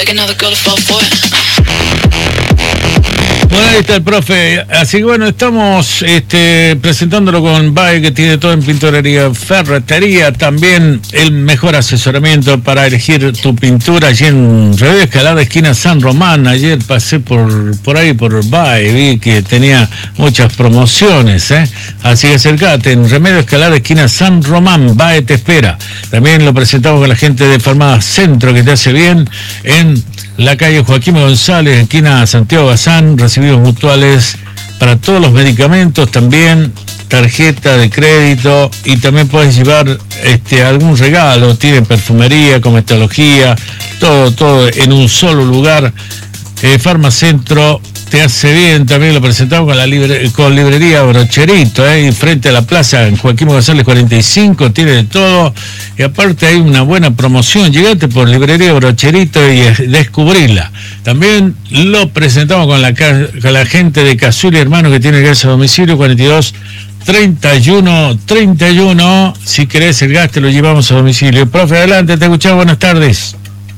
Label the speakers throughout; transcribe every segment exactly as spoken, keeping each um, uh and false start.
Speaker 1: Bueno, ahí está el profe. Así que bueno, estamos este, presentándolo con B A E, que tiene todo en pinturería, ferretería, también el mejor asesoramiento para elegir tu pintura allí en Remedio Escalada, esquina San Román. Ayer pasé por por ahí, por B A E, vi que tenía muchas promociones, ¿eh? Así que acercate, en Remedio Escalada, esquina San Román, B A E te espera. También lo presentamos con la gente de Farmacia Centro, que te hace bien, en la calle Joaquín González, esquina Santiago Bazán, recibidos mutuales para todos los medicamentos, también tarjeta de crédito, y también puedes llevar este algún regalo, tienen perfumería, cosmetología, todo, todo en un solo lugar. eh, Farmacentro te hace bien, también lo presentamos con la libre, con librería Brocherito, eh, frente a la plaza en Joaquín González cuarenta y cinco, tiene de todo, y aparte hay una buena promoción. Llegate por librería Brocherito y descubrirla. También lo presentamos con la, con la gente de Cazul y Hermanos, que tiene gas a domicilio, cuarenta y dos treinta y uno treinta y uno. Si querés el gas, te lo llevamos a domicilio. Profe, adelante, te escuchamos, buenas tardes.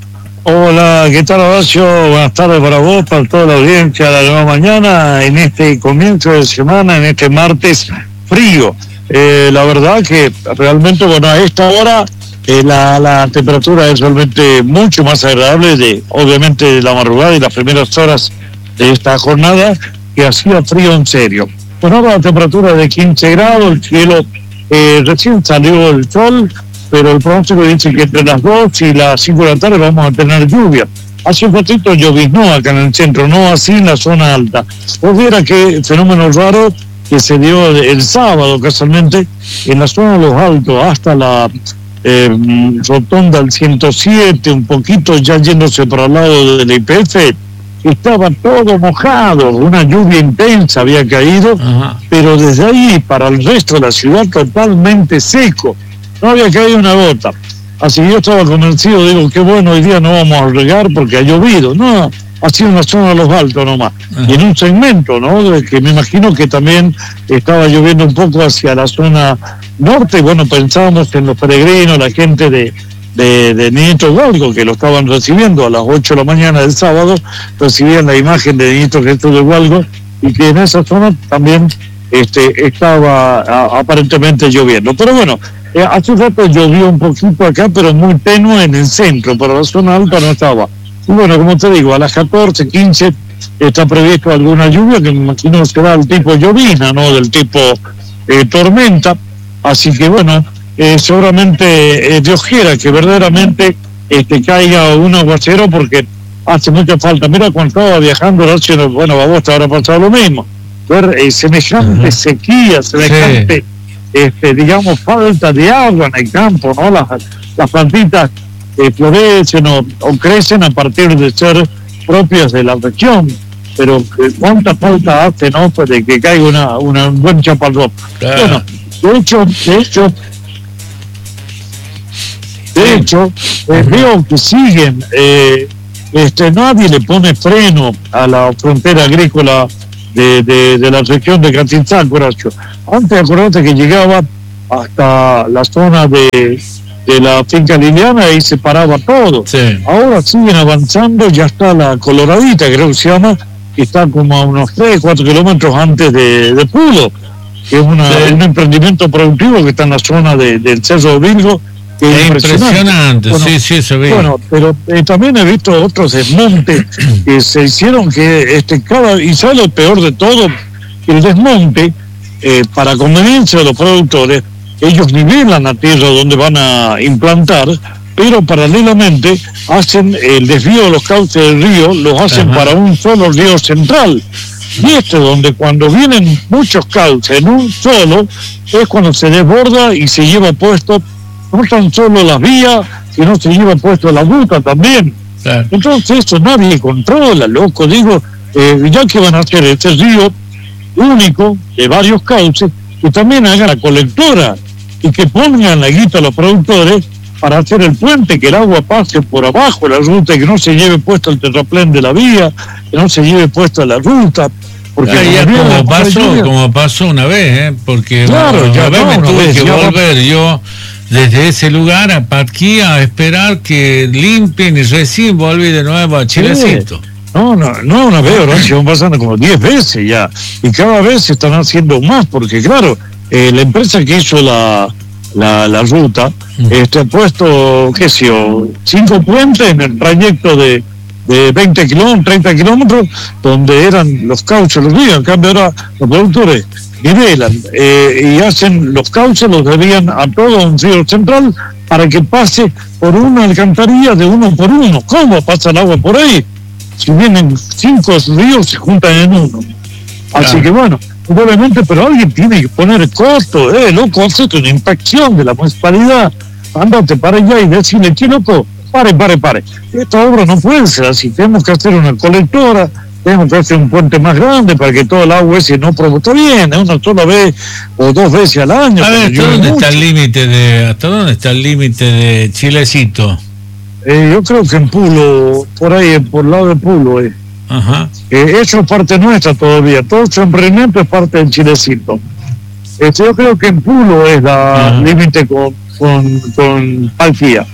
Speaker 2: Hola, ¿qué tal, Horacio? Buenas tardes para vos, para toda la audiencia de la nueva mañana, en este comienzo de semana, en este martes frío. Eh, la verdad que realmente, bueno, a esta hora eh, la, la temperatura es realmente mucho más agradable de, obviamente, de la madrugada y las primeras horas de esta jornada, que hacía frío en serio. Bueno, ahora la temperatura de quince grados, el cielo, eh, recién salió el sol, pero el pronóstico dice que entre las dos y las cinco de la tarde vamos a tener lluvia. Hace un ratito lloviznó acá en el centro, no así en la zona alta. Pues viera qué fenómeno raro que se dio el sábado, casualmente, en la zona de los Altos, hasta la eh, rotonda del ciento siete, un poquito ya yéndose para el lado del I P F, estaba todo mojado, una lluvia intensa había caído. Ajá. Pero desde ahí para el resto de la ciudad totalmente seco. No había caído una gota. Así que yo estaba convencido, digo, qué bueno, hoy día no vamos a regar porque ha llovido. No, ha sido en la zona de los Altos nomás. Ajá. Y en un segmento, ¿no? De que me imagino que también estaba lloviendo un poco hacia la zona norte. Bueno, pensábamos en los peregrinos, la gente de, de, de Niñito Hidalgo, que lo estaban recibiendo a las ocho de la mañana del sábado, recibían la imagen de Niñito Jesús de Hidalgo, y que en esa zona también este, estaba a, aparentemente lloviendo. Pero bueno, Eh, hace un rato llovió un poquito acá, pero muy tenue en el centro, para la zona alta no estaba. Y bueno, como te digo, a las catorce, quince está previsto alguna lluvia, que me imagino será del tipo llovina, no del tipo eh, tormenta. Así que bueno, eh, seguramente eh, Dios quiera que verdaderamente este, caiga un aguacero, porque hace mucha falta. Mira, cuando estaba viajando, bueno, a vos te habrá pasado lo mismo. Ver eh, semejante uh-huh. sequía, semejante... Sí. Este, digamos, falta de agua en el campo, ¿no? Las, las plantitas eh, florecen o, o crecen a partir de ser propias de la región, pero eh, cuánta falta hace, ¿no? Pues de que caiga una, una, un buen chaparrón. Claro. Bueno, de hecho, de hecho, de hecho, eh, veo que siguen, eh, este, nadie le pone freno a la frontera agrícola De, de, de la región de Catizal, Horacio. Antes, acordate que llegaba hasta la zona de, de la finca Liliana y se paraba todo. Sí. Ahora siguen avanzando, ya está la Coloradita, creo que se llama, que está como a unos tres, cuatro kilómetros antes de, de Pulo, que es una, sí. un emprendimiento productivo que está en la zona de, del Cerro de Virgo.
Speaker 1: Que es impresionante, impresionante. Bueno, sí, sí, se ve.
Speaker 2: Bueno, pero eh, también he visto otros desmontes que se hicieron, que este cada y sabe lo peor de todo, el desmonte, eh, para conveniencia de los productores, ellos nivelan la tierra donde van a implantar, pero paralelamente hacen el desvío de los cauces del río, los hacen Ajá. para un solo río central. Y este, donde cuando vienen muchos cauces en un solo, es cuando se desborda y se lleva puesto no tan solo las vías, sino se lleva puesto la ruta también. Claro. Entonces eso nadie controla, loco. Digo, eh, ya que van a hacer este río único de varios cauces, que también hagan la colectora y que pongan la guita a los productores para hacer el puente, que el agua pase por abajo de la ruta y que no se lleve puesto el terraplén de la vía, que no se lleve puesta la ruta.
Speaker 1: Porque ya, ya como pasó, como pasó una vez, ¿eh? Porque
Speaker 2: claro,
Speaker 1: una
Speaker 2: ya
Speaker 1: vez
Speaker 2: no,
Speaker 1: me
Speaker 2: una
Speaker 1: tuve
Speaker 2: vez,
Speaker 1: que
Speaker 2: ya
Speaker 1: volver yo desde ese lugar a Patquía a esperar que limpien y recién volví de nuevo a Chilecito.
Speaker 2: Sí. No, no, no una vez, Horacio, van pasando como diez veces ya, y cada vez se están haciendo más, porque claro, eh, la empresa que hizo la, la, la ruta, mm. este, ha puesto, qué sé yo, cinco puentes en el trayecto de, de veinte kilómetros, treinta kilómetros, donde eran los cauchos los ríos. En cambio ahora los productores nivelan eh, y hacen los cauchos, los desvían a todo un río central para que pase por una alcantarilla de uno por uno. ¿Cómo pasa el agua por ahí? Si vienen cinco ríos, se juntan en uno. Así claro. que bueno, obviamente, pero alguien tiene que poner costo, eh, loco, hazte una inspección de la municipalidad, ándate para allá y decirle, che, loco, pare, pare, pare. Esta obra no puede ser así, tenemos que hacer una colectora, tenemos que hacer un puente más grande para que todo el agua ese no provoque bien, ¿eh? Una sola vez o dos veces al año.
Speaker 1: A ver, ¿hasta dónde está el límite de, hasta dónde está el límite de Chilecito?
Speaker 2: Eh, yo creo que en Pulo, por ahí, por el lado de Pulo, eh.
Speaker 1: Ajá.
Speaker 2: Eh, eso es parte nuestra todavía, todo el emprendimiento es parte del Chilecito. Este, yo creo que en Pulo es la límite con, con, con Palquía.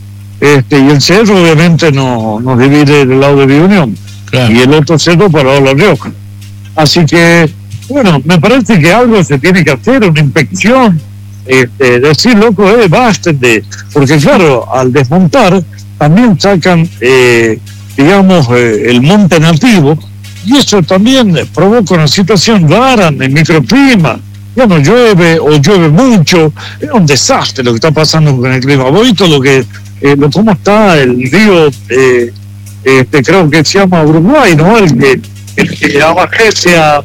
Speaker 2: Este, y el cerro obviamente no, nos divide del lado de Biunión, claro. Y el otro cerro para el lado de La Rioja. Así que, bueno, me parece que algo se tiene que hacer, una inspección, este, decir, loco, eh, basten de... Porque claro, al desmontar, también sacan, eh, digamos, eh, el monte nativo, y eso también provoca una situación rara en el microclima. Ya no llueve o llueve mucho, es un desastre lo que está pasando con el clima. ¿Vos visto lo que, eh, lo, cómo está el río, eh, este, creo que se llama Uruguay, ¿no? El que, el que abajece a,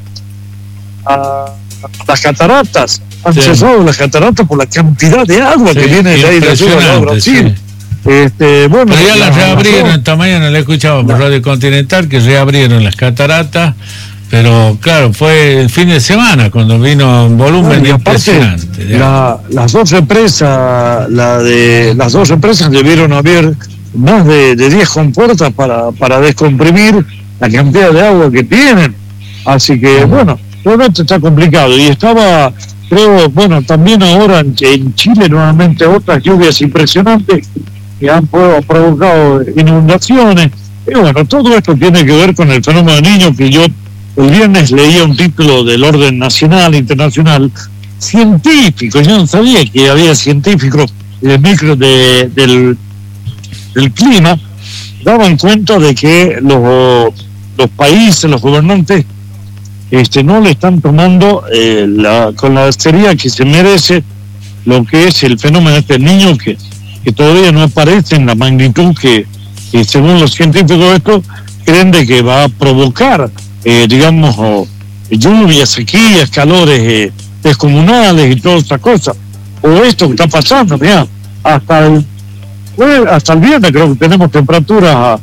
Speaker 2: a las cataratas, han sí. cesado las cataratas por la cantidad de agua sí, que viene de ahí de sur a Brasil. Sí. Este, bueno,
Speaker 1: pero ya las reabrieron, esta mañana le escuchaba por Radio Continental que reabrieron las cataratas, pero claro, fue el fin de semana cuando vino un volumen no, impresionante.
Speaker 2: La, las dos empresas, la de las dos empresas debieron haber más de, de diez compuertas para, para descomprimir la cantidad de agua que tienen. Así que bueno, realmente está complicado. Y estaba, creo, bueno, también ahora en, en Chile nuevamente otras lluvias impresionantes que han provocado inundaciones. Y bueno, todo esto tiene que ver con el fenómeno de Niño, que yo el viernes leía un título del orden nacional, internacional, científico. Yo no sabía que había científicos de micro de, del, del clima, daban cuenta de que los, los países, los gobernantes, este, no le están tomando eh, la, con la sería que se merece lo que es el fenómeno este del Niño, que que todavía no aparece en la magnitud que, que según los científicos estos creen de que va a provocar, eh, digamos, oh, lluvias, sequías, calores eh, descomunales y todas estas cosas. O esto que está pasando, mira, hasta el, pues, hasta el viernes creo que tenemos temperaturas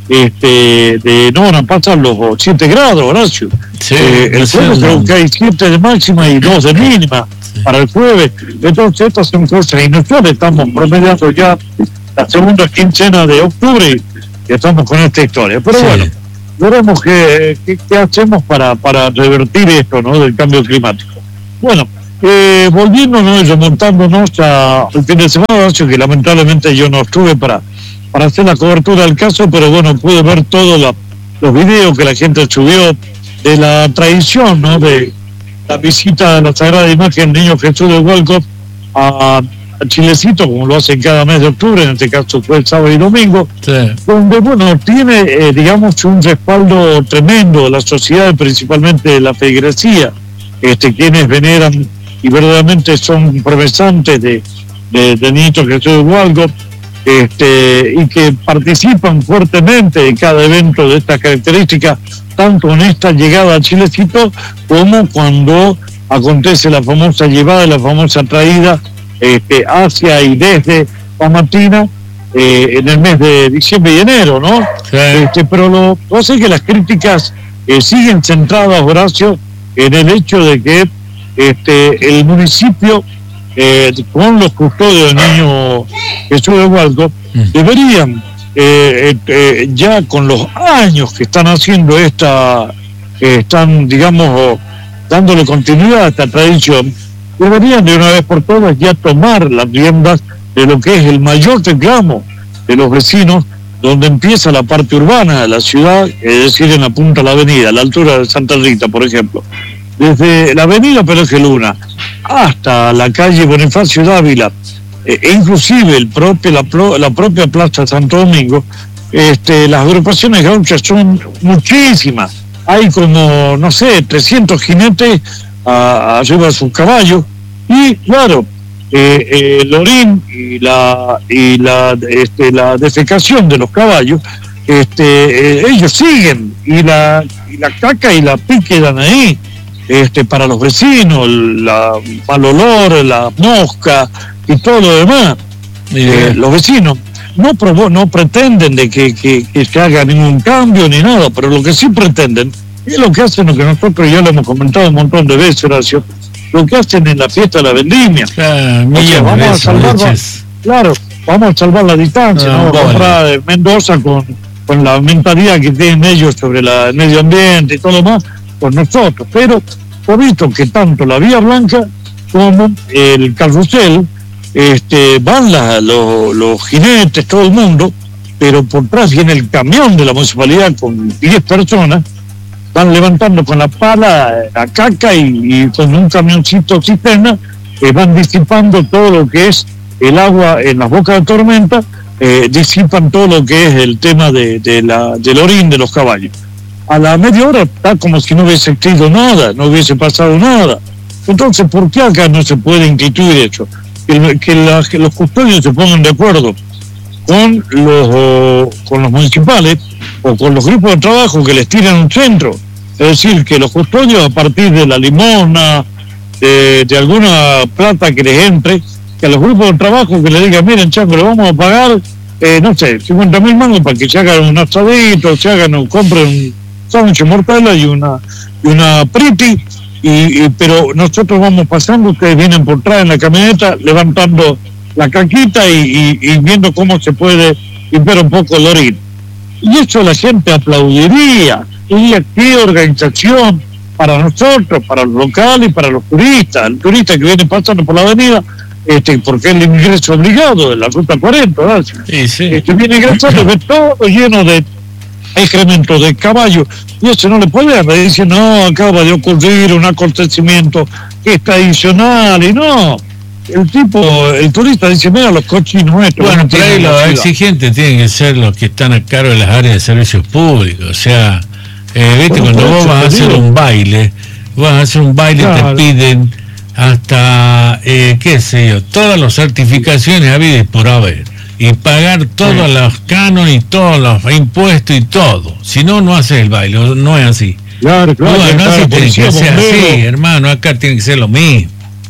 Speaker 2: este, de, no van a pasar los siete grados, Horacio.
Speaker 1: Sí,
Speaker 2: eh, el jueves creo que hay siete de máxima y dos de mínima para el jueves. Entonces estas son cosas inusuales. Estamos promediando ya la segunda quincena de octubre y estamos con esta historia, pero sí. Bueno, veremos qué, qué, qué hacemos para, para revertir esto, ¿no?, del cambio climático. Bueno, eh, volviéndonos y remontándonos al fin de semana, que lamentablemente yo no estuve para, para hacer la cobertura del caso, pero bueno, pude ver todos la, los videos que la gente subió de la tradición, ¿no?, de la visita a la Sagrada Imagen del Niño Jesús de Hualco a, a Chilecito, como lo hacen cada mes de octubre, en este caso fue el sábado y domingo, sí. Donde, bueno, tiene, eh, digamos, un respaldo tremendo de la sociedad, principalmente de la feligresía, este, quienes veneran y verdaderamente son profesantes de, de, de Niño Jesús de Hualco, este, y que participan fuertemente en cada evento de estas características, tanto en esta llegada a Chilecito como cuando acontece la famosa llevada, la famosa traída este, hacia y desde Famatina eh, en el mes de diciembre y enero, ¿no? Sí. Este, pero lo que hace es que las críticas eh, siguen centradas, Horacio, en el hecho de que este, el municipio, eh, con los custodios del Niño Jesús de Hualco, mm. deberían Eh, eh, ya con los años que están haciendo esta eh, están, digamos, dándole continuidad a esta tradición, deberían de una vez por todas ya tomar las riendas de lo que es el mayor reclamo de los vecinos, donde empieza la parte urbana de la ciudad, es decir, en la punta de la avenida, a la altura de Santa Rita, por ejemplo. Desde la avenida Pérez Luna hasta la calle Bonifacio Dávila, eh, e inclusive el propio, la, la propia Plaza Santo Domingo, este, las agrupaciones gauchas son muchísimas. Hay como, no sé, trescientos jinetes a, arriba de sus caballos, y claro, eh, eh, el orín y la y la este, la defecación de los caballos, este, eh, ellos siguen, y la y la caca y la pi quedan ahí, este, para los vecinos, la mal olor, la mosca y todo lo demás. Eh, los vecinos no provo no pretenden de que, que, que se haga ningún cambio ni nada, pero lo que sí pretenden es lo que hacen, lo que nosotros ya lo hemos comentado un montón de veces, Horacio, lo que hacen en la fiesta de la vendimia.
Speaker 1: Ah,
Speaker 2: o sea, vamos a salvar, va, claro, vamos a salvar la distancia, no, no vamos a comprar de Mendoza con, con la mentalidad que tienen ellos sobre la, el medio ambiente y todo lo más, con nosotros, pero he visto que tanto la Vía Blanca como el carrusel, este, van la, los, los jinetes, todo el mundo, pero por atrás viene el camión de la municipalidad con diez personas, van levantando con la pala la caca, y, y con un camioncito cisterna eh, van disipando todo lo que es el agua en las bocas de tormenta, eh, disipan todo lo que es el tema de, de la, del orín de los caballos. A la media hora está como si no hubiese existido nada, no hubiese pasado nada. Entonces, ¿por qué acá no se puede instituir eso? Que, que, la, que los custodios se pongan de acuerdo con los, con los municipales o con los grupos de trabajo que les tiran un centro. Es decir, que los custodios, a partir de la limosna, de, de alguna plata que les entre, que a los grupos de trabajo que le digan, miren, Chaco, le vamos a pagar, eh, no sé, cincuenta mil mangos para que se hagan un asadito, se hagan un, compren un sándwich mortadela y una, y una priti, y, y, pero nosotros vamos pasando, ustedes vienen por atrás en la camioneta, levantando la caquita y, y, y viendo cómo se puede limpiar un poco el orín. Y eso la gente aplaudiría. Y qué organización para nosotros, para los locales y para los turistas. El turista que viene pasando por la avenida, este, porque es el ingreso obligado de la ruta cuarenta, ¿verdad?
Speaker 1: Sí, sí.
Speaker 2: Este, viene ingresando, ve todo lleno de excrementos de caballo, y eso no le puede dar. Le dice, no, acaba de ocurrir un acontecimiento que es tradicional, y no. El tipo, el turista dice, mira los cochinos nuestros.
Speaker 1: Bueno, pero ahí los exigentes tienen que ser los que están a cargo de las áreas de servicios públicos. O sea, eh, viste, bueno, cuando vos vas a hacer un baile, vas a hacer un baile, claro, te piden hasta, eh, qué sé yo, todas las certificaciones habidas por haber, y pagar todos sí. los cánones y todos los impuestos y todo. Si no, no haces el baile, no es así.
Speaker 2: Claro, claro.
Speaker 1: No, no
Speaker 2: claro,
Speaker 1: así tiene que ser
Speaker 2: bombero.
Speaker 1: así, hermano, acá tiene que ser lo mismo.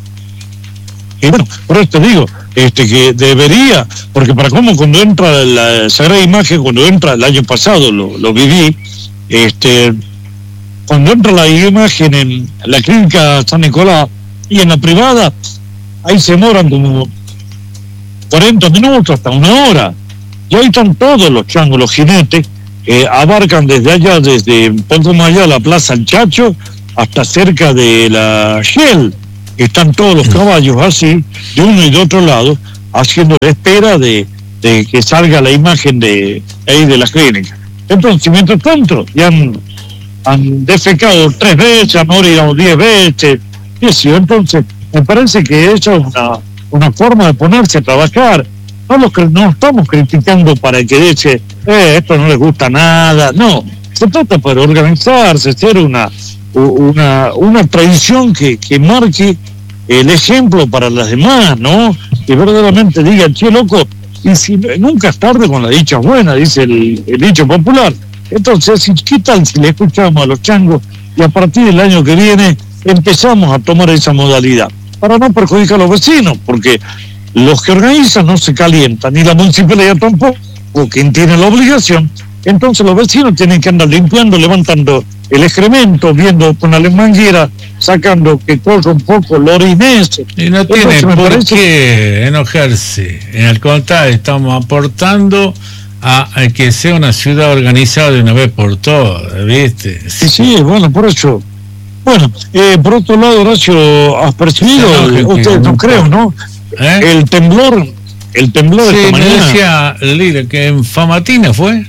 Speaker 2: Y bueno, por eso te digo, este, que debería, porque para cómo cuando entra la Sagrada Imagen, cuando entra el año pasado, lo, lo viví, este, cuando entra la imagen en la clínica San Nicolás y en la privada, ahí se demoran como cuarenta minutos hasta una hora. Y ahí están todos los changos, los jinetes, eh, abarcan desde allá, desde un poco más allá, la Plaza El Chacho, hasta cerca de la Shell. Están todos los caballos así, de uno y de otro lado, haciendo la espera de, de que salga la imagen de ahí de la clínica. Entonces, mientras tanto, ya han, han defecado tres veces, han orinado diez veces, y así. Entonces, me parece que eso es una, una forma de ponerse a trabajar. No, lo que, no estamos criticando para que dice, eh, esto no les gusta nada, no. Se trata para organizarse, ser una... una una tradición que, que marque el ejemplo para las demás, ¿no? Que verdaderamente digan, che, loco, y si nunca es tarde con la dicha buena, dice el, el dicho popular. Entonces, ¿qué tal si le escuchamos a los changos y a partir del año que viene empezamos a tomar esa modalidad? Para no perjudicar a los vecinos, porque los que organizan no se calientan, ni la municipalidad tampoco, quien tiene la obligación. Entonces los vecinos tienen que andar limpiando, levantando el excremento, viendo con la manguera, sacando que corra un poco el orinese.
Speaker 1: Y no tiene por parece... qué enojarse. En el contrario, estamos aportando a, a que sea una ciudad organizada de una vez por todas, ¿viste?
Speaker 2: Sí, sí, bueno, por eso. Bueno, eh, por otro lado, Horacio, has percibido, no, usted no creo, ¿no? ¿Eh? El temblor, el temblor
Speaker 1: sí,
Speaker 2: de esta
Speaker 1: me
Speaker 2: mañana.
Speaker 1: decía el líder que en Famatina fue.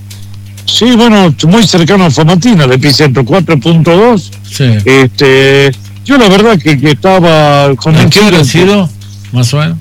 Speaker 2: Sí, bueno, muy cercano a Famatina, el epicentro cuatro punto dos.
Speaker 1: Sí.
Speaker 2: Este, yo la verdad que, que estaba con
Speaker 1: ¿A
Speaker 2: el
Speaker 1: qué hora ha sido, más o menos?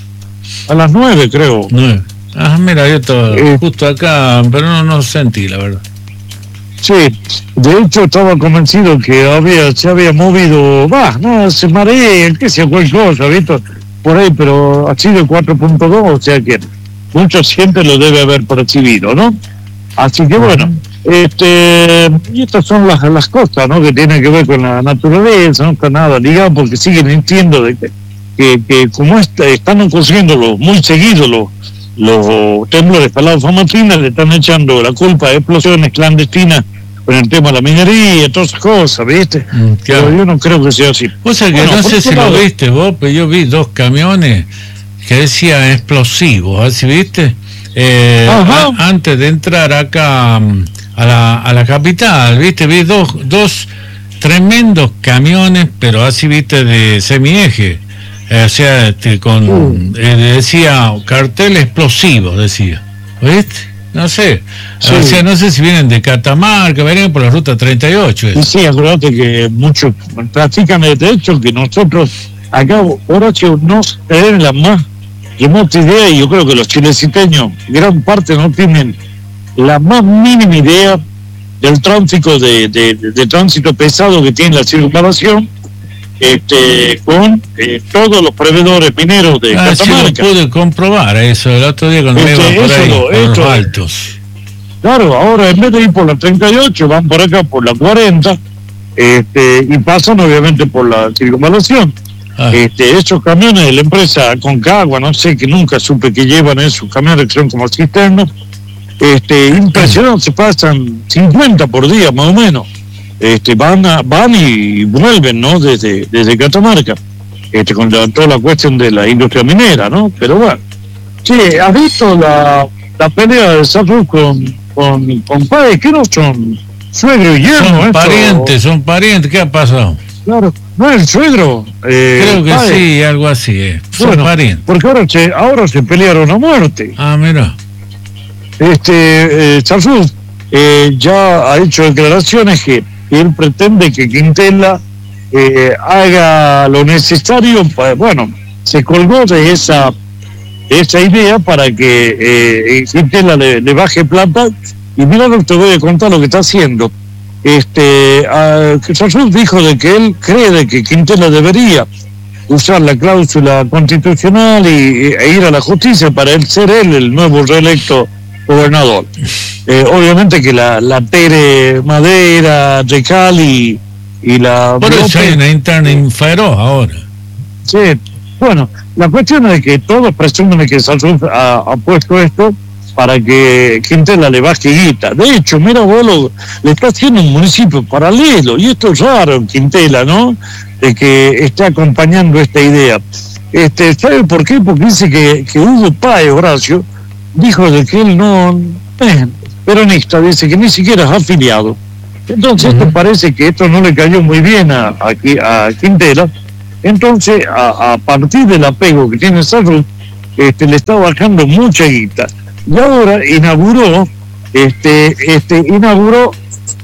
Speaker 2: A las nueve, creo.
Speaker 1: Nueve. Ah, mira, yo estaba
Speaker 2: Eh,
Speaker 1: justo acá, pero no, no sentí, la verdad.
Speaker 2: Sí, de hecho estaba convencido que había se había movido, va, no, se marea, que sea cualquier cosa, ¿viste? Por ahí, pero ha sido cuatro punto dos, o sea que mucha gente lo debe haber percibido, ¿no? Así que bueno, este, y estas son las, las cosas, ¿no? Que tienen que ver con la naturaleza, no está nada ligado, porque siguen entiendo de que, que, que como está, están ocurriendo los, muy seguidos los los temblores para la Famatina, le están echando la culpa de explosiones clandestinas con el tema de la minería, todas esas cosas, ¿viste?
Speaker 1: Mm, claro.
Speaker 2: Pero yo no creo que sea así.
Speaker 1: O sea que
Speaker 2: Bueno,
Speaker 1: no
Speaker 2: por
Speaker 1: sé
Speaker 2: otro
Speaker 1: si
Speaker 2: lado,
Speaker 1: lo viste vos, pero yo vi dos camiones que decían explosivos, ¿así viste? Eh, a, antes de entrar acá um, a la, a la capital, ¿viste? Vi dos, dos tremendos camiones, pero así, ¿viste? De semieje. O sea, este, con uh. eh, decía cartel explosivo, decía, ¿viste? No sé, sí. O sea, no sé si vienen de Catamarca, vienen por la ruta treinta y ocho.
Speaker 2: Sí, sí, acuérdate que muchos practican de hecho que nosotros acá, Horacio, no tenemos la más remota idea, y yo creo que los chileciteños, gran parte no tienen la más mínima idea del tráfico de, de, de, de tránsito pesado que tiene la circunvalación. Este, con eh, todos los proveedores mineros de
Speaker 1: ah,
Speaker 2: Catamarca.
Speaker 1: Sí, lo pude comprobar eso el otro día cuando este, me iba por ahí, lo, por esto, los altos.
Speaker 2: Claro, ahora en vez de ir por la treinta y ocho, van por acá por la cuarenta, este, y pasan obviamente por la circunvalación. Ah. Este, esos camiones de la empresa Concagua, no sé, que nunca supe que llevan esos camiones que son como cisternas, este, impresionante, se pasan cincuenta por día más o menos. Este, van a, van y vuelven, ¿no? Desde, desde Catamarca, este, con la, toda la cuestión de la industria minera, ¿no? Pero bueno, sí, ¿has visto la, la pelea de Salud con, con, con Páez? ¿Qué no son? Suegro y yerno,
Speaker 1: son
Speaker 2: esto?
Speaker 1: parientes, son parientes, ¿qué ha pasado?
Speaker 2: Claro, no es el suegro. Eh,
Speaker 1: Creo que
Speaker 2: Páez.
Speaker 1: Sí, algo así, eh. Son
Speaker 2: bueno,
Speaker 1: parientes.
Speaker 2: Porque ahora se, ahora se pelearon a muerte.
Speaker 1: Ah, mira.
Speaker 2: Este, eh, Salud eh, ya ha hecho declaraciones que él pretende que Quintela eh, haga lo necesario, para, bueno, se colgó de esa de esa idea para que eh, Quintela le, le baje plata, y mira, te voy a contar lo que está haciendo. Este, Salud dijo de que él cree de que Quintela debería usar la cláusula constitucional y, e ir a la justicia para él ser él el nuevo reelecto gobernador. Eh, obviamente que la, la Tere Madera, Recali y, y la...
Speaker 1: Por eso hay una interna inferó ahora.
Speaker 2: Sí, bueno, la cuestión es que todos presumen que Salud ha, ha puesto esto para que Quintela le baje guita. De hecho, mira, vos lo, le está haciendo un municipio paralelo, y esto es raro, Quintela, ¿no? De que esté acompañando esta idea. Este, ¿sabe por qué? Porque dice que, que Hugo Páez, Horacio, dijo de que él no... Eh, peronista, dice que ni siquiera es afiliado. Entonces, uh-huh. esto parece que esto no le cayó muy bien a, a, a Quintela. Entonces, a, a partir del apego que tiene Salud, este, le está bajando mucha guita. Y ahora inauguró, este, este, inauguró,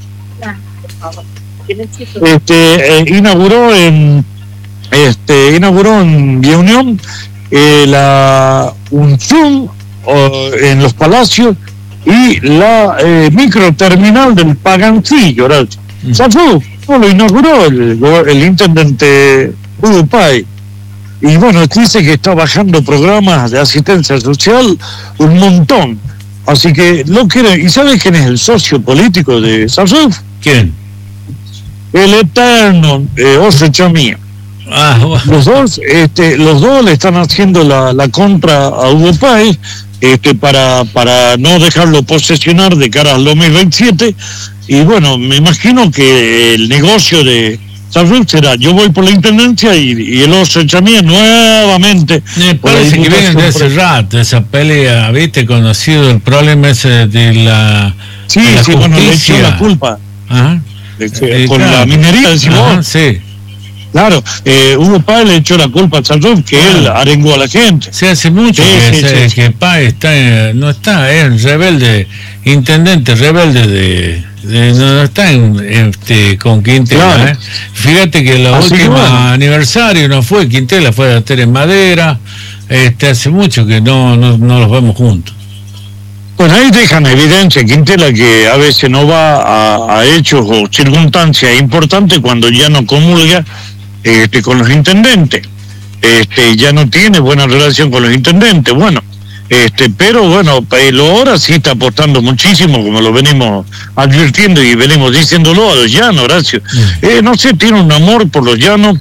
Speaker 2: este, eh, inauguró en, este, inauguró en Vía Unión eh, la un Zoom oh, en los Palacios, y la eh, microterminal del Pagancillo. Mm. Salud, no lo inauguró el, el intendente Hugo Páez. Y bueno, dice que está bajando programas de asistencia social un montón. Así que lo quiere. ¿Y sabes quién es el socio político de Salud?
Speaker 1: ¿Quién?
Speaker 2: El eterno eh, José Chamía. Ah, bueno. Los dos, este, los dos le están haciendo la, la contra a Hugo Páez, este, para, para no dejarlo posesionar de cara al dos mil veintisiete. Y bueno, me imagino que el negocio de Salud será, yo voy por la intendencia y, y el oso Echamía nuevamente.
Speaker 1: Me parece que vienen de hace rato esa pelea, ¿viste? Conocido el problema ese de la.
Speaker 2: Sí,
Speaker 1: de la
Speaker 2: sí,
Speaker 1: justicia.
Speaker 2: bueno, le echó la culpa.
Speaker 1: Ajá.
Speaker 2: De que,
Speaker 1: Eh,
Speaker 2: con
Speaker 1: claro.
Speaker 2: la minería, decimos.
Speaker 1: Ajá, sí.
Speaker 2: Claro, eh, Hugo Páez le echó la culpa a Salud, que
Speaker 1: Claro.
Speaker 2: él arengó a la gente.
Speaker 1: Se hace mucho
Speaker 2: Sí,
Speaker 1: que,
Speaker 2: sí,
Speaker 1: se,
Speaker 2: sí.
Speaker 1: que Páez está, eh, no está, es rebelde, intendente rebelde de, de- no está en, este, con Quintela.
Speaker 2: Claro.
Speaker 1: ¿eh? Fíjate que el
Speaker 2: Así que
Speaker 1: último
Speaker 2: bueno.
Speaker 1: aniversario no fue Quintela, fue a Tere Madera. Este, hace mucho que no, no, no los vemos juntos.
Speaker 2: Bueno, ahí dejan evidencia, Quintela, que a veces no va a, a hechos o circunstancias importantes cuando ya no comulga este, con los intendentes. Este, ya no tiene buena relación con los intendentes. Bueno, este, pero bueno, el ahora sí está apostando muchísimo, como lo venimos advirtiendo y venimos diciéndolo a los llanos, Horacio. Eh, no sé, tiene un amor por los llanos.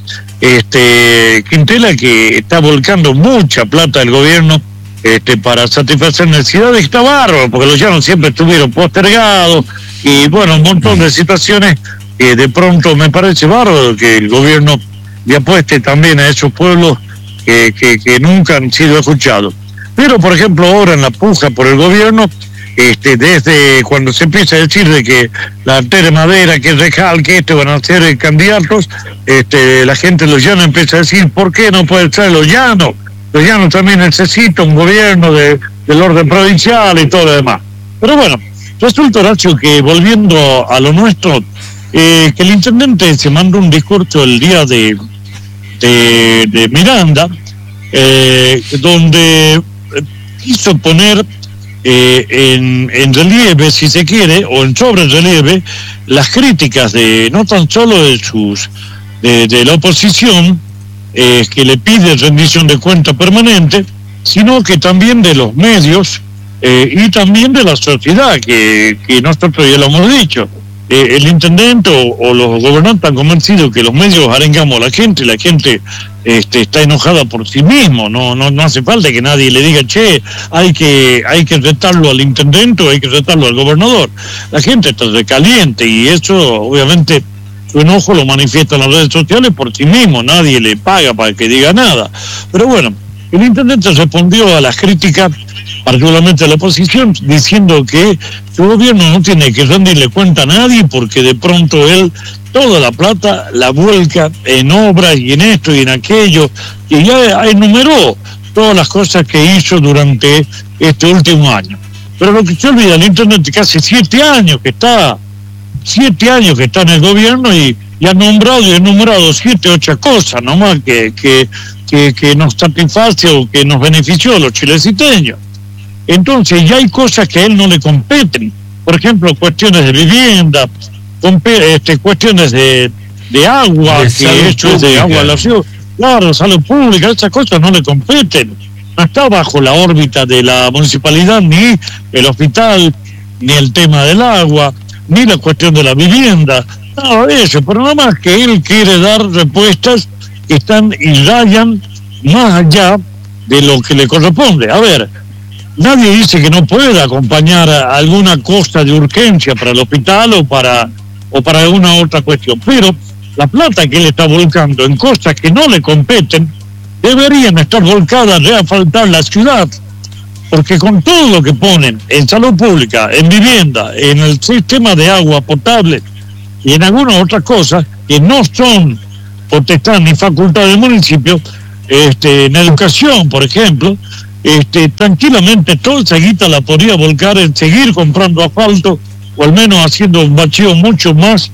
Speaker 2: Este, Quintela, que está volcando mucha plata del gobierno este, para satisfacer necesidades, está bárbaro, porque los llanos siempre estuvieron postergados y bueno, un montón de situaciones que de pronto me parece bárbaro que el gobierno le apueste también a esos pueblos que, que, que nunca han sido escuchados. Pero, por ejemplo, ahora en la puja por el gobierno, este, desde cuando se empieza a decir de que la Tere Madera, que es Rejal, que este van a ser eh, candidatos, este, la gente de los llanos empieza a decir, ¿por qué no puede ser los llanos? Los llanos también necesitan un gobierno de, del orden provincial y todo lo demás. Pero bueno, resulta, Horacio, que volviendo a lo nuestro, eh, que el intendente se mandó un discurso el día de, de, de Miranda, eh, donde quiso poner eh, en, en relieve, si se quiere, o en sobre relieve, las críticas de no tan solo de sus de, de la oposición, eh, que le pide rendición de cuenta permanente, sino que también de los medios eh, y también de la sociedad, que, que nosotros ya lo hemos dicho. Eh, el intendente o, o los gobernantes están convencidos que los medios arengamos a la gente, y la gente este, está enojada por sí mismo, no, no, no hace falta que nadie le diga, che, hay que, hay que retarlo al intendente o hay que retarlo al gobernador. La gente está recaliente y eso obviamente su enojo lo manifiesta en las redes sociales por sí mismo, nadie le paga para que diga nada. Pero bueno, el intendente respondió a las críticas, particularmente a la oposición, diciendo que su gobierno no tiene que rendirle cuenta a nadie porque de pronto él toda la plata la vuelca en obras y en esto y en aquello, y ya enumeró todas las cosas que hizo durante este último año. Pero lo que se olvida el intendente, que hace siete años que está, siete años que está en el gobierno y, y ha nombrado y enumerado siete, ocho cosas nomás que, que, que, que nos satisface o que nos benefició a los chileciteños. Entonces ya hay cosas que a él no le competen, por ejemplo, cuestiones de vivienda, este, cuestiones de, de agua,
Speaker 1: de
Speaker 2: que esto es de agua de la ciudad, claro, salud pública, esas cosas no le competen, no está bajo la órbita de la municipalidad ni el hospital, ni el tema del agua, ni la cuestión de la vivienda, nada de eso, pero nada más que él quiere dar respuestas que están y rayan más allá de lo que le corresponde. A ver, nadie dice que no pueda acompañar a alguna cosa de urgencia para el hospital o para o para alguna otra cuestión, pero la plata que él está volcando en cosas que no le competen deberían estar volcadas a reasfaltar la ciudad, porque con todo lo que ponen en salud pública, en vivienda, en el sistema de agua potable y en algunas otras cosas que no son potestad ni facultad del municipio, este, en educación, por ejemplo, Este, tranquilamente toda esa guita la podría volcar en seguir comprando asfalto o al menos haciendo un bacheo mucho más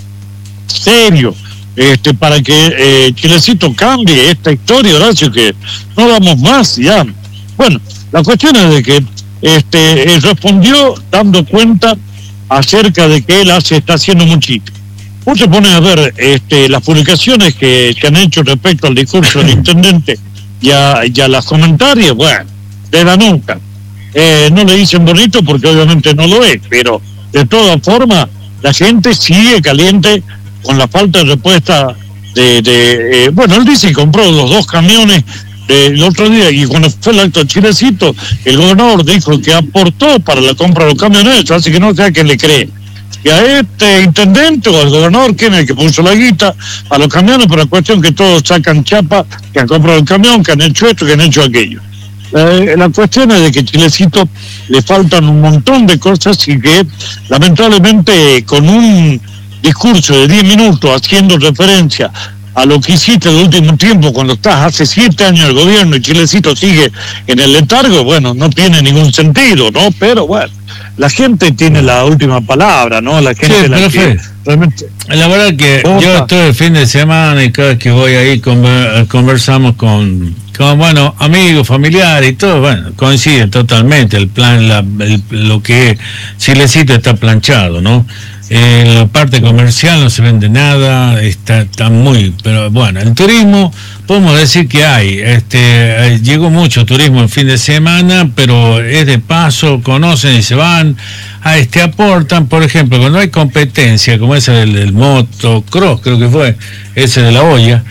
Speaker 2: serio, este, para que eh, Chilecito cambie esta historia, Horacio, que no damos más ya. Bueno, la cuestión es de que este, él respondió dando cuenta acerca de que él hace, está haciendo muchísimo. Vos te pones a ver este, las publicaciones que, que han hecho respecto al discurso del intendente y a, y a las comentarios, bueno, de la nuca. Eh, no le dicen bonito porque obviamente no lo es, pero de todas formas la gente sigue caliente con la falta de respuesta de... de eh, bueno, él dice que compró los dos camiones eh, el otro día y cuando fue el acto de Chilecito, el gobernador dijo que aportó para la compra de los camiones, así que no sé a quién le cree. y a este intendente o al gobernador, ¿quién es el que puso la guita? A los camiones, por la cuestión que todos sacan chapa, que han comprado el camión, que han hecho esto, que han hecho aquello. Eh, la cuestión es de que Chilecito le faltan un montón de cosas y que lamentablemente con un discurso de diez minutos haciendo referencia a lo que hiciste el último tiempo cuando estás hace siete años en el gobierno y Chilecito sigue en el letargo, bueno, no tiene ningún sentido, ¿no? Pero bueno, la gente tiene la última palabra, ¿no? La gente
Speaker 1: sí,
Speaker 2: la que realmente...
Speaker 1: La verdad que Opa. yo estoy el fin de semana y cada vez que voy ahí conver, conversamos con, con, bueno, amigos, familiares y todo, bueno, coincide totalmente el plan, la, el, lo que Chilecito está planchado, ¿no? En la parte comercial no se vende nada, está, está muy, pero bueno, el turismo, podemos decir que hay, este, llegó mucho turismo el fin de semana, pero es de paso, conocen y se van, a este aportan, por ejemplo, cuando hay competencia, como esa del, del motocross, creo que fue, ese de la olla,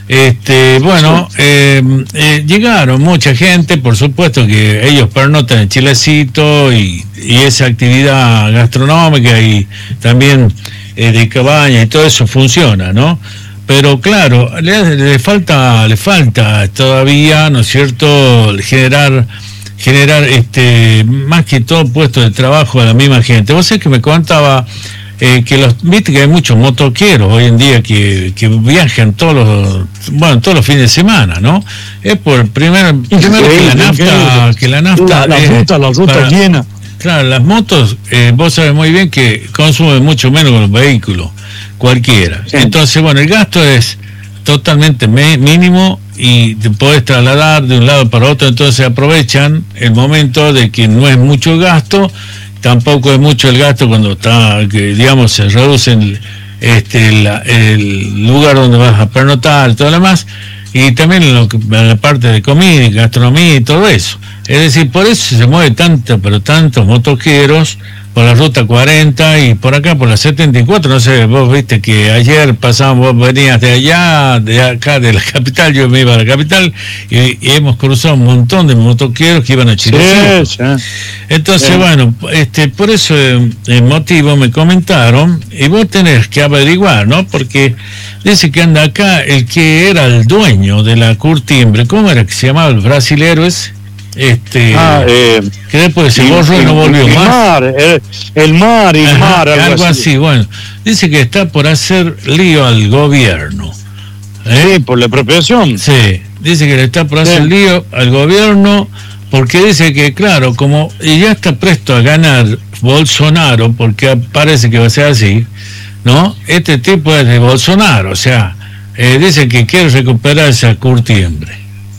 Speaker 1: este, bueno, eh, eh, llegaron mucha gente, por supuesto que ellos pernotan en Chilecito y, y esa actividad gastronómica y también eh, de cabaña y todo eso funciona, ¿no? Pero claro, le, le falta, le falta todavía, ¿no es cierto?, generar generar este más que todo puestos de trabajo a la misma gente. Vos sabés que me contaba eh, que los viste que hay muchos motoqueros hoy en día que, que viajan todos los bueno todos los fines de semana, ¿no? Es por primero, primero que la nafta que la nafta
Speaker 2: la, la ruta la ruta llena.
Speaker 1: Claro, las motos eh, vos sabés muy bien que consumen mucho menos que los vehículos cualquiera. Sí. Entonces, bueno, el gasto es totalmente me, mínimo y te podés trasladar de un lado para otro, entonces aprovechan el momento de que no es mucho gasto, tampoco es mucho el gasto cuando está, que digamos se reduce el, este, la, el lugar donde vas a pernotar y todo lo demás, y también en, lo que, en la parte de comida, gastronomía y todo eso. Es decir, por eso se mueve tanto, pero tantos motoqueros por la ruta cuarenta y por acá por la setenta y cuatro, no sé, vos viste que ayer pasamos, vos venías de allá, de acá, de la capital, yo me iba a la capital y, y hemos cruzado un montón de motoqueros que iban a Chile. Sí, sí. Entonces, sí. bueno, este, por eso el motivo me comentaron y vos tenés que averiguar, ¿no? Porque dice que anda acá el que era el dueño de la Curtimbre, ¿cómo era que se llamaba el brasilero ese? Este ah, eh, que después se borró y no volvió
Speaker 2: el
Speaker 1: más
Speaker 2: mar, el, el mar y el mar
Speaker 1: algo, algo así. así bueno, dice que está por hacer lío al gobierno,
Speaker 2: ¿eh? Sí, por la expropiación.
Speaker 1: Sí, dice que le está por hacer sí. lío al gobierno porque dice que claro, como y ya está presto a ganar Bolsonaro, porque parece que va a ser así, ¿no? Este tipo es de Bolsonaro, o sea, eh, dice que quiere recuperar esa Curtimbre,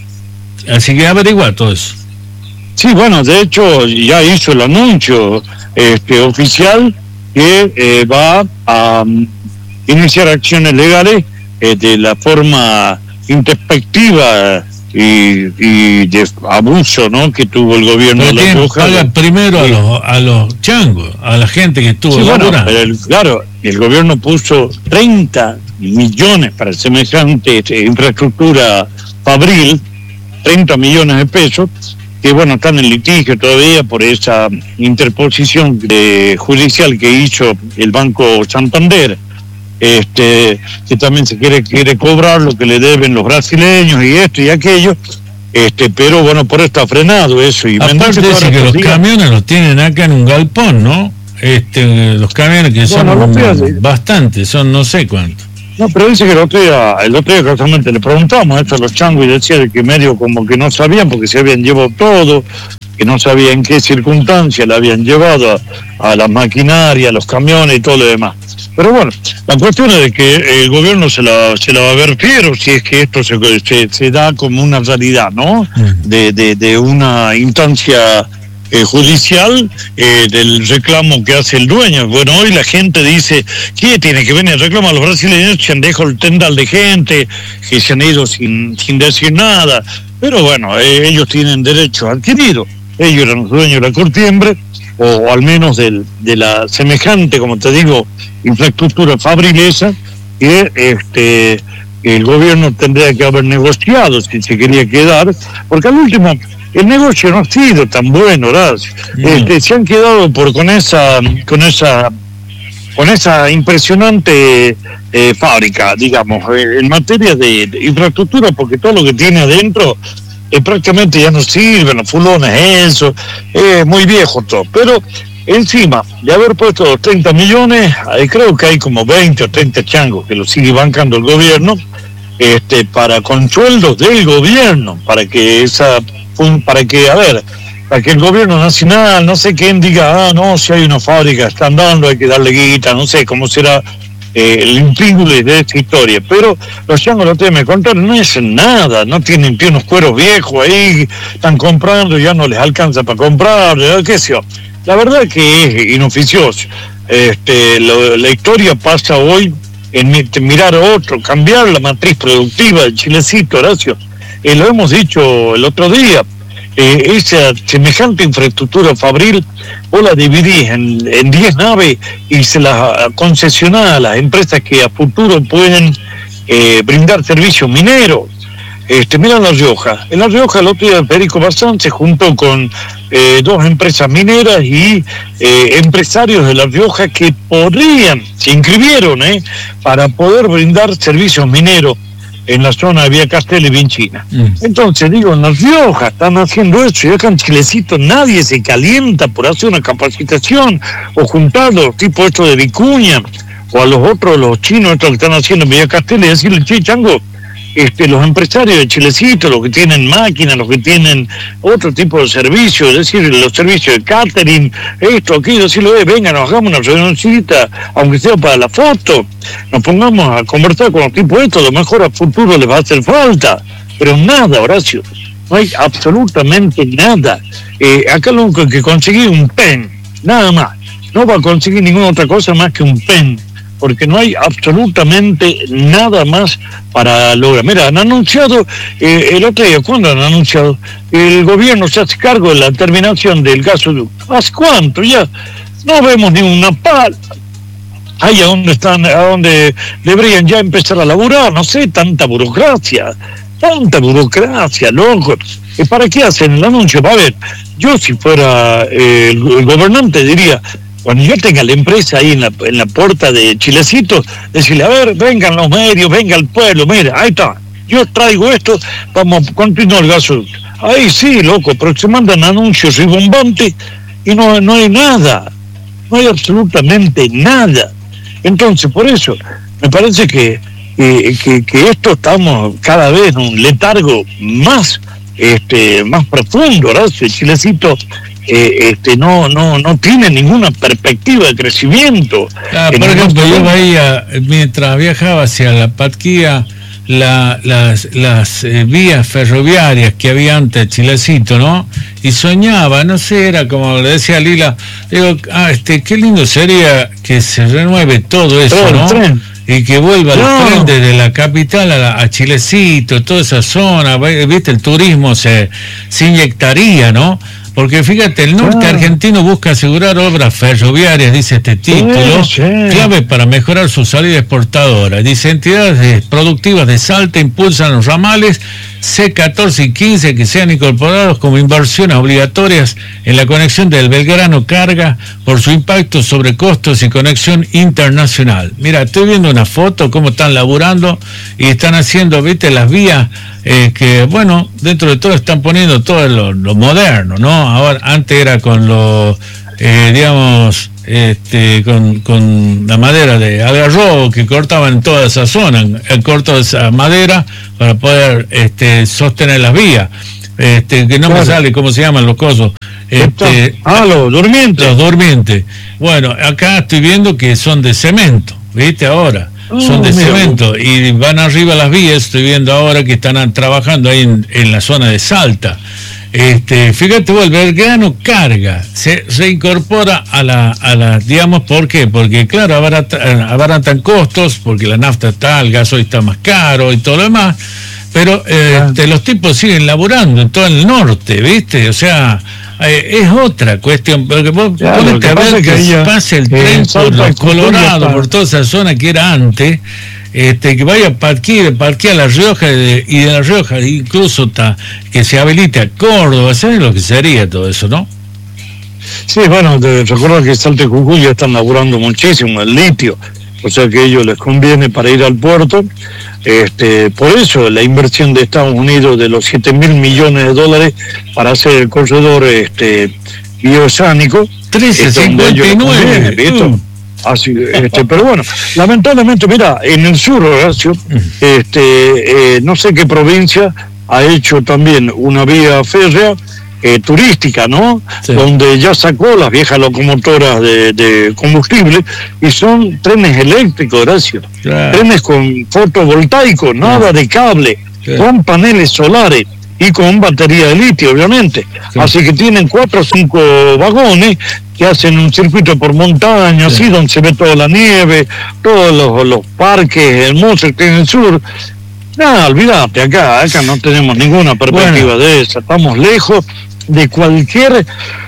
Speaker 1: así que averigua todo eso.
Speaker 2: Sí, bueno, de hecho ya hizo el anuncio este, oficial que eh, va a um, iniciar acciones legales eh, de la forma introspectiva y, y de abuso, ¿no?, que tuvo el gobierno
Speaker 1: Pero
Speaker 2: de La Rioja.
Speaker 1: Paga primero sí. a los a los changos, a la gente que estuvo.
Speaker 2: Sí, bueno, el, claro, el gobierno puso treinta millones para semejante este, infraestructura fabril, treinta millones de pesos, que bueno, están en litigio todavía por esa interposición de, judicial que hizo el Banco Santander, este, que también se quiere, quiere cobrar lo que le deben los brasileños y esto y aquello, este, pero bueno, por eso está frenado eso. Y
Speaker 1: aparte dice que los días, camiones los tienen acá en un galpón, ¿no? Este, los camiones que bueno, son bastantes, son no sé cuántos.
Speaker 2: No, pero dice que el otro día, el otro día casualmente le preguntamos esto a los changos y decía que medio como que no sabían porque se habían llevado todo, que no sabían en qué circunstancias le habían llevado a, a la maquinaria, a los camiones y todo lo demás. Pero bueno, la cuestión es de que el gobierno se la, se la va a ver fiero si es que esto se, se, se da como una realidad, ¿no? De, de, de una instancia Eh, judicial eh, del reclamo que hace el dueño. Bueno, hoy la gente dice que tiene que venir el reclamo a los brasileños, se han dejado el tendal de gente que se han ido sin, sin decir nada, pero bueno, eh, ellos tienen derecho adquirido, ellos eran los dueños de la Curtimbre, o, o al menos del, de la semejante, como te digo, infraestructura fabrilesa que este el gobierno tendría que haber negociado si se quería quedar, porque al último el negocio no ha sido tan bueno, ¿verdad? No. Este, se han quedado por con esa con esa con esa impresionante eh, fábrica, digamos, eh, en materia de, de infraestructura, porque todo lo que tiene adentro eh, prácticamente ya no sirve, los fulones, eso, es eh, muy viejo todo, pero encima de haber puesto los treinta millones, eh, creo que hay como veinte o treinta changos que lo sigue bancando el gobierno, este, para con sueldos del gobierno, para que esa, para que, a ver, para que el gobierno nacional, no sé quién diga, ah, no, si hay una fábrica, están dando, hay que darle guita, no sé cómo será eh, el intríngulis de esta historia, pero los changos lo tienen que contar, no es nada, no tienen, tienen unos cueros viejos ahí, están comprando, ya no les alcanza para comprar, qué sé yo. La verdad que es inoficioso. Este, lo, la historia pasa hoy en mirar a otro, cambiar la matriz productiva del Chilecito, Horacio. Eh, lo hemos dicho el otro día, eh, esa semejante infraestructura fabril, vos la dividís en, en diez naves y se las concesionás a las empresas que a futuro pueden eh, brindar servicios mineros. Este, mira La Rioja. En La Rioja el otro día Federico Bazán se juntó con eh, dos empresas mineras y eh, empresarios de La Rioja que podrían, se inscribieron eh, para poder brindar servicios mineros en la zona de Vía Castel y Vinchina. Mm. Entonces digo, en La Rioja están haciendo eso, y acá en Chilecito nadie se calienta por hacer una capacitación o juntar los tipos estos de Vicuña o a los otros, los chinos estos que están haciendo en Vía Castel y decirle, che, chango, Este, los empresarios de Chilecito, los que tienen máquinas, los que tienen otro tipo de servicios, es decir, los servicios de catering, esto, aquello, decirlo, eh, venga, nos hagamos una reunioncita, aunque sea para la foto, nos pongamos a conversar con los tipos estos, a lo mejor a futuro les va a hacer falta, pero nada, Horacio, no hay absolutamente nada. Eh, acá lo único que conseguí un pen, nada más, no va a conseguir ninguna otra cosa más que un pen, porque no hay absolutamente nada más para lograr. Mira, han anunciado, eh, el otro día, ¿cuándo han anunciado? El gobierno se hace cargo de la terminación del gasoducto. ¿Hace cuánto? Ya no vemos ni una pala. Ahí a donde están, a donde deberían ya empezar a laburar, no sé, tanta burocracia, tanta burocracia, loco. ¿Y para qué hacen el anuncio? A ver, yo si fuera eh, el, el gobernante diría, cuando yo tenga la empresa ahí en la, en la puerta de Chilecito, decirle, a ver, vengan los medios, venga el pueblo, mira, ahí está, yo traigo esto, vamos a continuar el gasoducto. Ahí sí, loco, pero se mandan anuncios ribombantes y no, no hay nada, no hay absolutamente nada. Entonces, por eso, me parece que, eh, que, que esto estamos cada vez en un letargo más, este, más profundo, Horacio. Chilecito Eh, este no no no tiene ninguna perspectiva de crecimiento.
Speaker 1: Ah, por ejemplo, yo veía, mientras viajaba hacia la Patquía, la, las, las eh, vías ferroviarias que había antes de Chilecito, ¿no? Y soñaba, no sé, era como le decía Lila, digo, ah, este, qué lindo sería que se renueve todo eso, todo ¿no? Tren. Y que vuelva no. el tren desde la capital a, a Chilecito, toda esa zona, viste, el turismo se, se inyectaría, ¿no? Porque fíjate, el norte ah. argentino busca asegurar obras ferroviarias, dice este título, sí, sí. clave para mejorar su salida exportadora. Dice, entidades productivas de Salta impulsan los ramales C catorce y quince que sean incorporados como inversiones obligatorias en la conexión del Belgrano Carga por su impacto sobre costos y conexión internacional. Mira, estoy viendo una foto, cómo están laburando y están haciendo, viste, las vías eh, que, bueno, dentro de todo están poniendo todo lo, lo moderno, ¿no? Ahora, antes era con lo, eh, digamos, este, con, con la madera de algarrobo que cortaban toda esa zona, el corto de esa madera para poder este, sostener las vías, este, que no claro. me sale cómo se llaman los cosos. Este,
Speaker 2: ah, los durmientes.
Speaker 1: Los durmientes. Bueno, acá estoy viendo que son de cemento, ¿viste? Ahora. Son de cemento y van arriba las vías. Estoy viendo ahora que están trabajando ahí en, en la zona de Salta. Este, fíjate, el Belgrano Carga se, se incorpora a la, a la, digamos, ¿por qué? Porque claro, abaratan, abaratan costos, porque la nafta está, el gasoil está más caro y todo lo demás, pero eh, ah. este, los tipos siguen laburando en todo el norte, ¿viste? O sea, eh, es otra cuestión, porque vos ya, ponete a ver que, que ella, pase el tren por los Colorado, por toda esa zona que era antes, Este, que vaya a Parquí, de Parquí a La Rioja de, y de La Rioja incluso ta, que se habilite a Córdoba, ¿sabes lo que sería todo eso, no?
Speaker 2: Sí, bueno, te recuerda que Salta y Jujuy ya están laburando muchísimo el litio, o sea que a ellos les conviene para ir al puerto. Este, por eso la inversión de Estados Unidos de los siete mil millones de dólares para hacer el corredor este, bioceánico.
Speaker 1: trece cincuenta y nueve.
Speaker 2: Así, este, pero bueno, lamentablemente, mira, en el sur, Horacio, este, eh, no sé qué provincia ha hecho también una vía férrea eh, turística, ¿no? Sí. Donde ya sacó las viejas locomotoras de, de combustible y son trenes eléctricos, Horacio. Claro. Trenes con fotovoltaicos, nada de cable, sí. Con paneles solares y con batería de litio, obviamente. Sí. Así que tienen cuatro o cinco vagones que hacen un circuito por montaña, sí. Así donde se ve toda la nieve, todos los, los parques hermosos que hay en el sur. Nada, olvídate, acá, acá no tenemos ninguna perspectiva bueno. de esa, estamos lejos de cualquier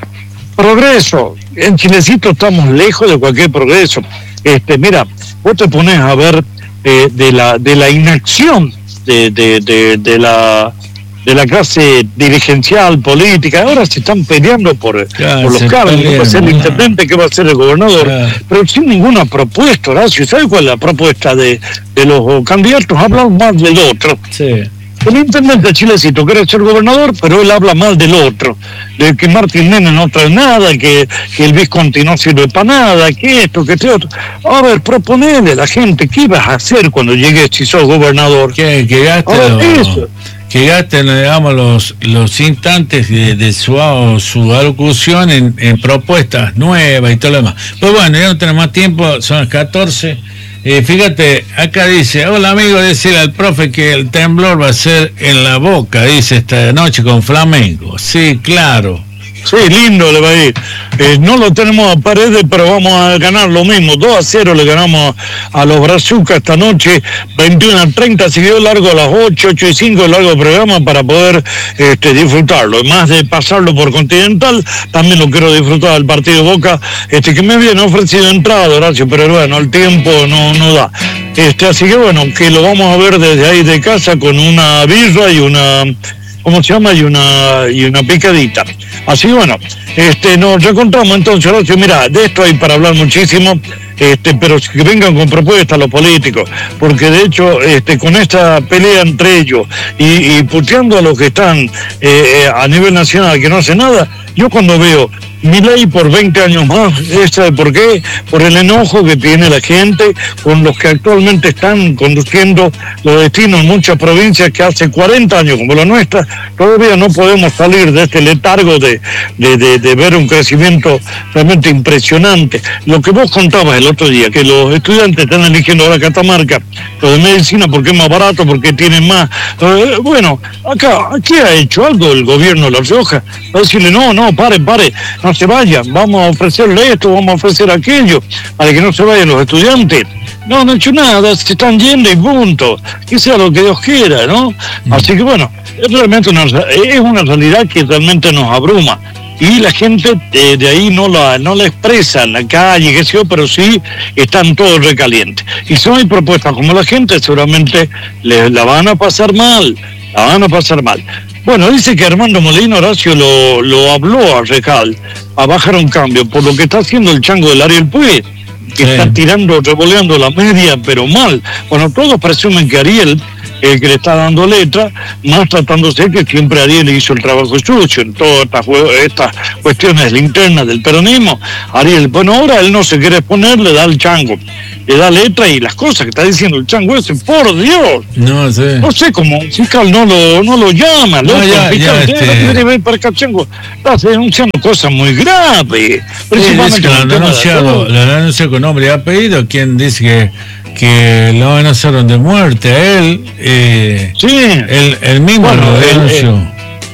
Speaker 2: progreso. En Chilecito estamos lejos de cualquier progreso. Este, mira, vos te pones a ver eh, de la de la inacción de, de, de, de la de la clase dirigencial, política. Ahora se están peleando por, claro, por los cargos, qué va a ser el intendente, qué va a ser el gobernador, claro. Pero sin ninguna propuesta, Horacio. ¿Sabes cuál es la propuesta de, de los candidatos? Hablan más del otro.
Speaker 1: Sí.
Speaker 2: El intendente de Chilecito quiere ser gobernador, pero él habla mal del otro, de que Martín Nene no trae nada, que, que el Visconti no sirve para nada, que esto, que este otro. A ver, proponele a la gente, ¿qué ibas a hacer cuando llegues si sos gobernador?
Speaker 1: Que, que gaste ver, lo, que gasten, digamos, los, los instantes de, de su, su alocución en, en propuestas nuevas y todo lo demás. Pues bueno, ya no tenemos más tiempo, son las catorce. Eh, fíjate, acá dice, hola amigo, decirle al profe que el temblor va a ser en La Boca, dice, esta noche con Flamengo. Sí, claro.
Speaker 2: Sí, lindo le va a ir. Eh, no lo tenemos a Paredes, pero vamos a ganar lo mismo. dos a cero le ganamos a los Brazucas esta noche, veintiuno a treinta, siguió largo a las ocho, ocho y cinco, largo el programa para poder este, disfrutarlo. Más de pasarlo por Continental, también lo quiero disfrutar del partido Boca, este que me habían ofrecido entrada, Horacio, pero bueno, el tiempo no, no da. Este, así que bueno, que lo vamos a ver desde ahí de casa con una birra y una... ¿cómo se llama? Y una y una picadita. Así bueno, este nos reencontramos entonces, Horacio. Mira, de esto hay para hablar muchísimo, este, pero que vengan con propuestas los políticos, porque de hecho, este, con esta pelea entre ellos y, y puteando a los que están eh, a nivel nacional que no hacen nada, yo cuando veo Milei por veinte años más, ¿esta por qué? Por el enojo que tiene la gente con los que actualmente están conduciendo los destinos en muchas provincias que hace cuarenta años, como la nuestra, todavía no podemos salir de este letargo de, de, de, de ver un crecimiento realmente impresionante. Lo que vos contabas el otro día, que los estudiantes están eligiendo ahora Catamarca, lo de medicina porque es más barato, porque tienen más... Eh, bueno, acá, ¿qué ha hecho algo el gobierno de La Rioja? Va a decirle, no, no, pare, pare, no se vayan, vamos a ofrecerle esto, vamos a ofrecer aquello, para que no se vayan los estudiantes. No, no ha hecho nada, se están yendo y punto, que sea lo que Dios quiera, ¿no? Mm. Así que bueno, es realmente una, es una realidad que realmente nos abruma. Y la gente de, de ahí no la no la expresa en la calle, qué sé yo, pero sí están todos recalientes. Y si no hay propuestas como la gente, seguramente les la van a pasar mal, la van a pasar mal. Bueno, dice que Armando Molina, Horacio, lo, lo habló a Recal, a bajar un cambio, por lo que está haciendo el chango del Ariel Puig, que sí. Está tirando, revoleando la media, pero mal. Bueno, todos presumen que Ariel, el que le está dando letra, más tratándose que siempre Ariel hizo el trabajo sucio en todas estas, estas cuestiones internas del peronismo. Ariel, bueno, ahora él no se quiere exponer, le da el chango, le da letra y las cosas que está diciendo el chango ese, por Dios.
Speaker 1: No sé.
Speaker 2: No sé cómo fiscal no lo, no lo llama, no,
Speaker 1: ya,
Speaker 2: fiscal,
Speaker 1: ya, este...
Speaker 2: quiere ver para acá el chango, está denunciando cosas muy graves.
Speaker 1: Principalmente sí, lo denunciado, lo denunciado con nombre y apellido, quien dice que que lo amenazaron de muerte a él, eh,
Speaker 2: sí,
Speaker 1: él, él mismo bueno, lo denunció.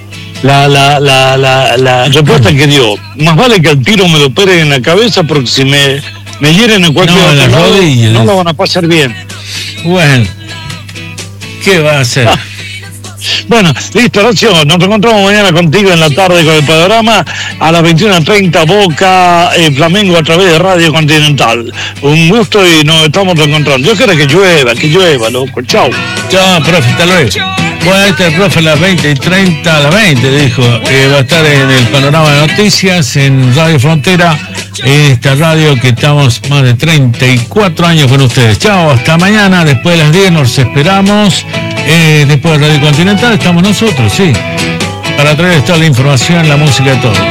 Speaker 2: La, la, la, la, la respuesta que dio, más vale que el tiro me lo peguen en la cabeza, porque si me, me hieren en cualquier
Speaker 1: no,
Speaker 2: otro lado,
Speaker 1: rodillas,
Speaker 2: no lo van a pasar bien.
Speaker 1: Bueno, ¿qué va a hacer?
Speaker 2: Ah, Bueno, listo, Horacio, nos encontramos mañana contigo en la tarde con el panorama a las veintiuna treinta, Boca, eh, Flamengo a través de Radio Continental. Un gusto y nos estamos reencontrando. Yo quiero que llueva, que llueva, loco. Chau.
Speaker 1: Chao, profe, hasta luego. Bueno, este es el profe a las veinte y treinta, a las veinte dijo, eh, va a estar en el panorama de noticias en Radio Frontera, en esta radio que estamos más de treinta y cuatro años con ustedes. Chao, hasta mañana, después de las diez nos esperamos, eh, después de Radio Continental estamos nosotros, sí, para traerles toda la información, la música, todo.